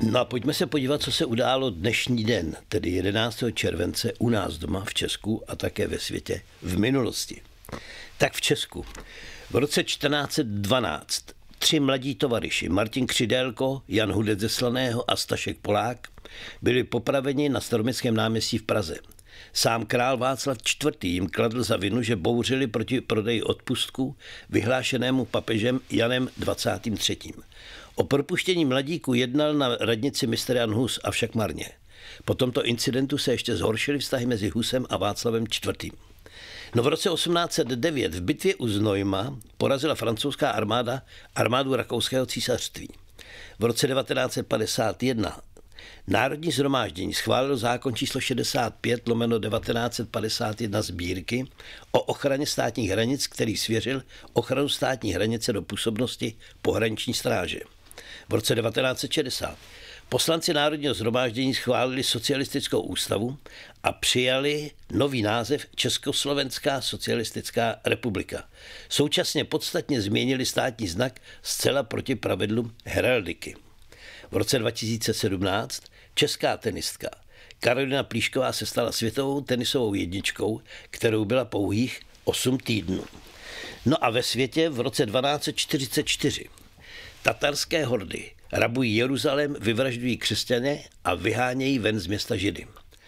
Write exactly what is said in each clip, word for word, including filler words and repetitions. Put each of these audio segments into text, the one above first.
No a pojďme se podívat, co se událo dnešní den, tedy jedenáctého července u nás doma v Česku a také ve světě v minulosti. Tak v Česku. V roce čtrnáct set dvanáct tři mladí tovaryši, Martin Křidélko, Jan Hudec ze Slaného a Stašek Polák, byli popraveni na Staroměstském náměstí v Praze. Sám král Václav čtvrtý jim kladl za vinu, že bouřili proti prodeji odpustku vyhlášenému papežem Janem dvacátým třetím O propuštění mladíků jednal na radnici mistr Jan Hus, avšak marně. Po tomto incidentu se ještě zhoršily vztahy mezi Husem a Václavem čtvrtým No v roce osmnáct set devět v bitvě u Znojma porazila francouzská armáda armádu rakouského císařství. V roce devatenáct set padesát jedna Národní shromáždění schválilo zákon číslo šedesát pět lomeno devatenáct set padesát jedna sbírky o ochraně státních hranic, který svěřil ochranu státní hranice do působnosti pohraniční stráže. V roce devatenáct set šedesát poslanci Národního shromáždění schválili socialistickou ústavu a přijali nový název Československá socialistická republika. Současně podstatně změnili státní znak zcela proti pravidlům heraldiky. V roce dva tisíce sedmnáct česká tenistka Karolina Plíšková se stala světovou tenisovou jedničkou, kterou byla pouhých osm týdnů. No a ve světě v roce dvanáct set čtyřicet čtyři tatarské hordy rabují Jeruzalém, vyvražďují křesťané a vyhánějí ven z města Židy.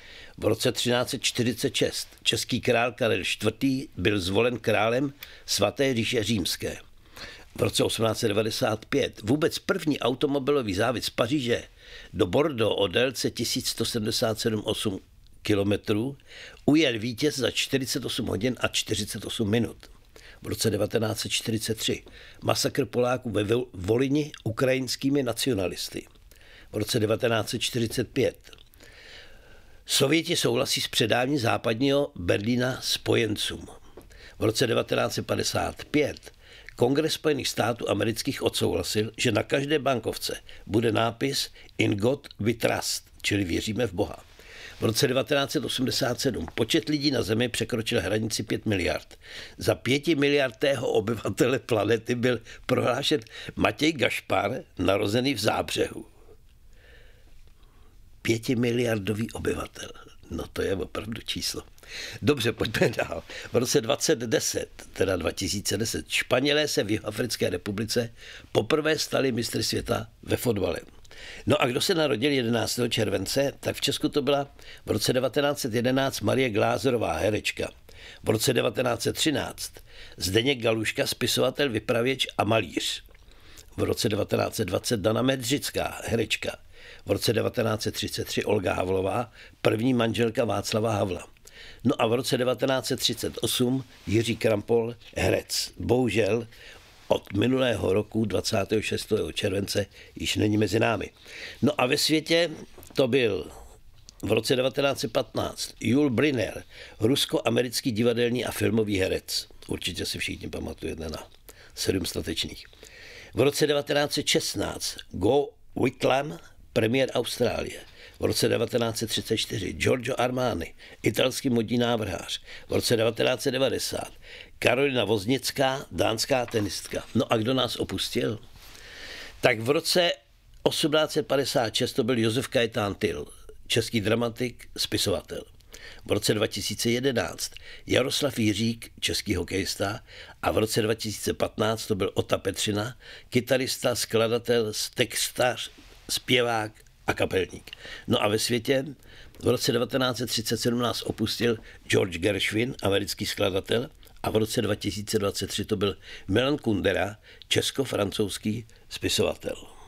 V roce třináct set čtyřicet šest český král Karel čtvrtý byl zvolen králem svaté říše římské. V roce osmnáct set devadesát pět vůbec první automobilový závod z Paříže do Bordeaux o délce tisíc sto sedmdesát sedm celá osm kilometrů ujel vítěz za čtyřicet osm hodin a čtyřicet osm minut. V roce devatenáct set čtyřicet tři masakr Poláků ve Volyni ukrajinskými nacionalisty. V roce devatenáct set čtyřicet pět Sověti souhlasí s předáním západního Berlína spojencům. V roce devatenáct set padesát pět Kongres Spojených států amerických odsouhlasil, že na každé bankovce bude nápis In God we trust, čili věříme v Boha. V roce devatenáct set osmdesát sedm počet lidí na Zemi překročil hranici pět miliard. Za pěti miliardého obyvatele planety byl prohlášen Matěj Gašpar, narozený v Zábřehu. Pětimiliardový obyvatel. No to je opravdu číslo. Dobře, pojďme dál. V roce dvacet deset, teda dva tisíce deset, Španělé se v Jihoafrické republice poprvé stali mistry světa ve fotbale. No a kdo se narodil jedenáctého července, tak v Česku to byla v roce devatenáct set jedenáct Marie Glázerová, herečka. V roce devatenáct set třináct Zdeněk Galuška, spisovatel, vypravěč a malíř. V roce devatenáct set dvacet Dana Medřická, herečka. V roce devatenáct set třicet tři Olga Havlová, první manželka Václava Havla. No a v roce devatenáct set třicet osm Jiří Krampol, herec. Bohužel od minulého roku dvacátého šestého července již není mezi námi. No a ve světě to byl v roce devatenáct set patnáct Yul Brynner, rusko-americký divadelní a filmový herec. Určitě si všichni pamatujete na Sedm statečných. V roce devatenáct set šestnáct Go Whitlam, premiér Austrálie. V roce devatenáct set třicet čtyři Giorgio Armani, italský modní návrhář. V roce devatenáct set devadesát Karolina Voznická, dánská tenistka. No a kdo nás opustil? Tak v roce osmnáct set padesát šest to byl Josef Kajetán Tyl, český dramatik, spisovatel. V roce dva tisíce jedenáct Jaroslav Jiřík, český hokejista, a v roce dva tisíce patnáct to byl Ota Petřina, kytarista, skladatel, textař, zpěvák a kapelník. No a ve světě v roce devatenáct set třicet sedm nás opustil George Gershwin, americký skladatel, a v roce dva tisíce dvacet tři to byl Milan Kundera, česko-francouzský spisovatel.